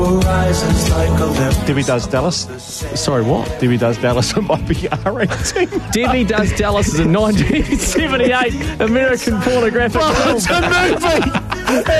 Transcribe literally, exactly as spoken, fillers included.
Debbie Does Dallas. Sorry, what? Debbie Does Dallas might be R eighteen. Debbie Does Dallas is a nineteen seventy-eight American pornographic film. Oh, it's a movie!